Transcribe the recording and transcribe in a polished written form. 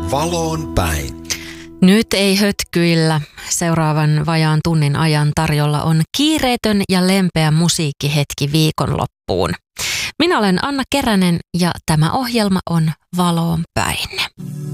Valoon päin. Nyt ei hötkyillä. Seuraavan vajaan tunnin ajan tarjolla on kiireetön ja lempeä musiikkihetki viikonloppuun. Minä olen Anna Keränen ja tämä ohjelma on Valoon päin.